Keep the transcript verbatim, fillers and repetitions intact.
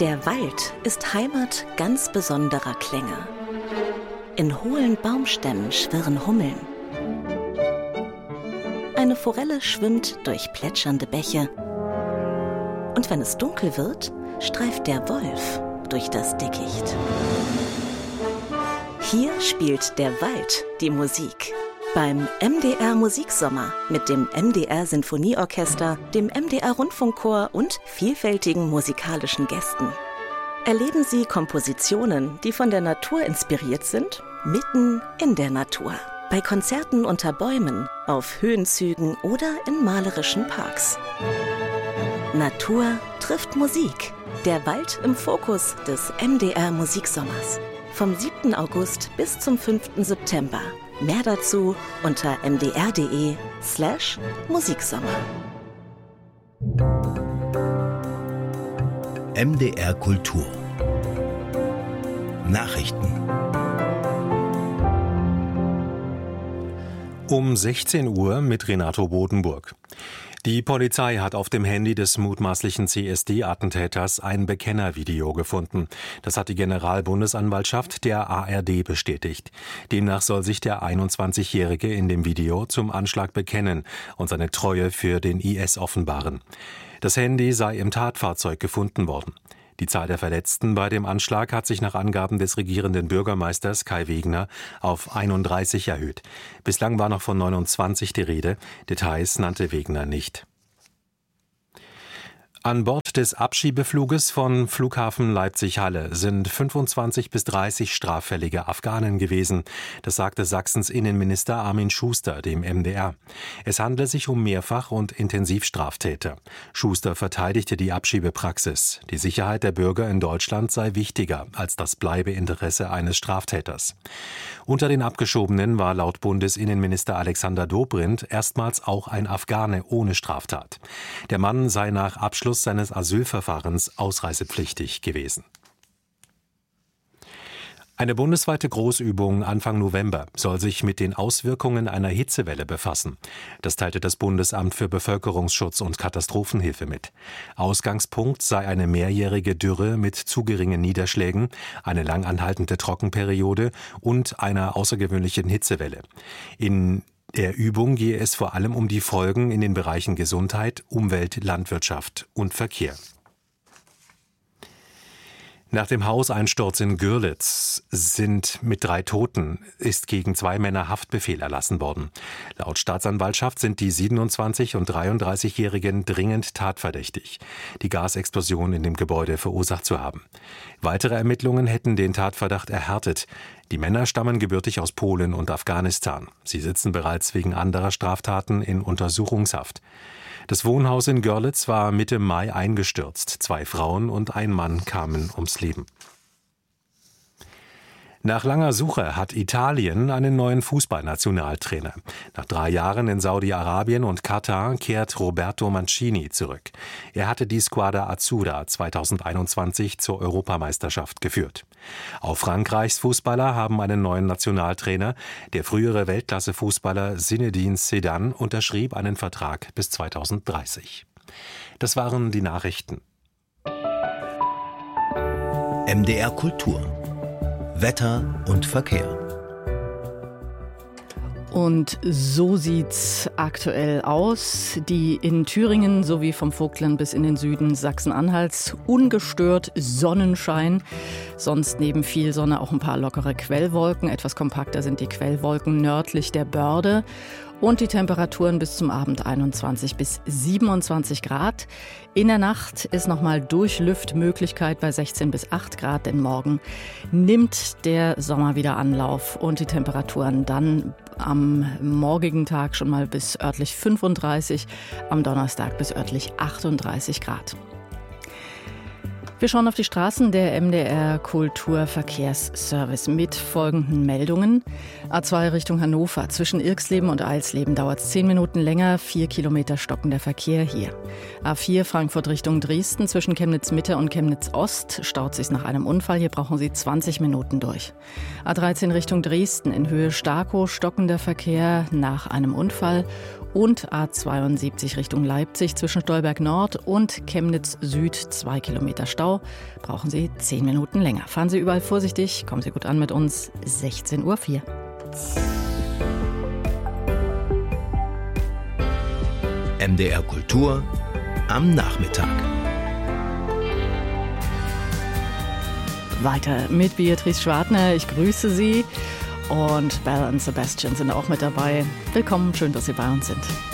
Der Wald ist Heimat ganz besonderer Klänge. In hohlen Baumstämmen schwirren Hummeln. Eine Forelle schwimmt durch plätschernde Bäche. Und wenn es dunkel wird, streift der Wolf durch das Dickicht. Hier spielt der Wald die Musik. Beim M D R Musiksommer mit dem M D R Sinfonieorchester, dem M D R Rundfunkchor und vielfältigen musikalischen Gästen. Erleben Sie Kompositionen, die von der Natur inspiriert sind, mitten in der Natur. Bei Konzerten unter Bäumen, auf Höhenzügen oder in malerischen Parks. Natur trifft Musik. Der Wald im Fokus des M D R Musiksommers. Vom siebten August bis zum fünften September. Mehr dazu unter mdr.de slash Musiksommer. M D R Kultur. Nachrichten. Um sechzehn Uhr mit Renato Bodenburg. Die Polizei hat auf dem Handy des mutmaßlichen C S D-Attentäters ein Bekennervideo gefunden. Das hat die Generalbundesanwaltschaft der A R D bestätigt. Demnach soll sich der einundzwanzigjährige in dem Video zum Anschlag bekennen und seine Treue für den I S offenbaren. Das Handy sei im Tatfahrzeug gefunden worden. Die Zahl der Verletzten bei dem Anschlag hat sich nach Angaben des regierenden Bürgermeisters Kai Wegner auf einunddreißig erhöht. Bislang war noch von neunundzwanzig die Rede. Details nannte Wegner nicht. An Bord des Abschiebefluges von Flughafen Leipzig-Halle sind fünfundzwanzig bis dreißig straffällige Afghanen gewesen. Das sagte Sachsens Innenminister Armin Schuster dem M D R. Es handle sich um Mehrfach- und Intensivstraftäter. Schuster verteidigte die Abschiebepraxis. Die Sicherheit der Bürger in Deutschland sei wichtiger als das Bleibeinteresse eines Straftäters. Unter den Abgeschobenen war laut Bundesinnenminister Alexander Dobrindt erstmals auch ein Afghane ohne Straftat. Der Mann sei nach Abschluss seines Asylverfahrens ausreisepflichtig gewesen. Eine bundesweite Großübung Anfang November soll sich mit den Auswirkungen einer Hitzewelle befassen. Das teilte das Bundesamt für Bevölkerungsschutz und Katastrophenhilfe mit. Ausgangspunkt sei eine mehrjährige Dürre mit zu geringen Niederschlägen, eine lang anhaltende Trockenperiode und einer außergewöhnlichen Hitzewelle. In der Übung gehe es vor allem um die Folgen in den Bereichen Gesundheit, Umwelt, Landwirtschaft und Verkehr. Nach dem Hauseinsturz in Görlitz sind mit drei Toten ist gegen zwei Männer Haftbefehl erlassen worden. Laut Staatsanwaltschaft sind die siebenundzwanzig- und dreiunddreißigjährigen dringend tatverdächtig, die Gasexplosion in dem Gebäude verursacht zu haben. Weitere Ermittlungen hätten den Tatverdacht erhärtet. Die Männer stammen gebürtig aus Polen und Afghanistan. Sie sitzen bereits wegen anderer Straftaten in Untersuchungshaft. Das Wohnhaus in Görlitz war Mitte Mai eingestürzt. Zwei Frauen und ein Mann kamen ums Leben. Nach langer Suche hat Italien einen neuen Fußballnationaltrainer. Nach drei Jahren in Saudi-Arabien und Katar kehrt Roberto Mancini zurück. Er hatte die Squadra Azzurra zweitausendeinundzwanzig zur Europameisterschaft geführt. Auch Frankreichs Fußballer haben einen neuen Nationaltrainer. Der frühere Weltklasse-Fußballer Zinedine Zidane unterschrieb einen Vertrag bis zweitausenddreißig. Das waren die Nachrichten. M D R Kultur. Wetter und Verkehr. Und so sieht's aktuell aus. Die in Thüringen sowie vom Vogtland bis in den Süden Sachsen-Anhalts ungestört Sonnenschein. Sonst neben viel Sonne auch ein paar lockere Quellwolken. Etwas kompakter sind die Quellwolken nördlich der Börde. Und die Temperaturen bis zum Abend einundzwanzig bis siebenundzwanzig Grad. In der Nacht ist nochmal Durchlüftmöglichkeit bei sechzehn bis acht Grad, denn morgen nimmt der Sommer wieder Anlauf und die Temperaturen dann am morgigen Tag schon mal bis örtlich fünfunddreißig, am Donnerstag bis örtlich achtunddreißig Grad. Wir schauen auf die Straßen. Der M D R Kulturverkehrsservice mit folgenden Meldungen. A zwei Richtung Hannover. Zwischen Irxleben und Eilsleben dauert es zehn Minuten länger. Vier Kilometer stockender Verkehr hier. A vier Frankfurt Richtung Dresden. Zwischen Chemnitz Mitte und Chemnitz Ost staut sich nach einem Unfall. Hier brauchen Sie zwanzig Minuten durch. A dreizehn Richtung Dresden. In Höhe Starkow stockender Verkehr nach einem Unfall. Und A zweiundsiebzig Richtung Leipzig zwischen Stolberg Nord und Chemnitz Süd zwei Kilometer Stau. Stau brauchen Sie zehn Minuten länger. Fahren Sie überall vorsichtig, kommen Sie gut an mit uns. sechzehn Uhr vier. M D R Kultur am Nachmittag. Weiter mit Beatrice Schwartner. Ich grüße Sie. Und Belle und Sebastian sind auch mit dabei. Willkommen, schön, dass Sie bei uns sind.